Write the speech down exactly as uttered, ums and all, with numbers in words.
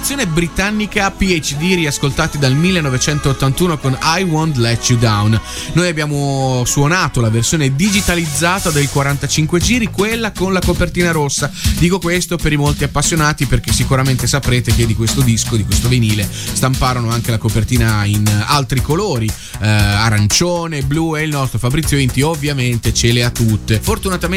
formazione britannica P H D, riascoltati dal millenovecentottantuno con I Won't Let You Down. Noi abbiamo suonato la versione digitalizzata del quarantacinque giri, quella con la copertina rossa. Dico questo per i molti appassionati, perché sicuramente saprete che di questo disco, di questo vinile, stamparono anche la copertina in altri colori, eh, arancione, blu, e il nostro Fabrizio Inti ovviamente ce le ha tutte. Fortunatamente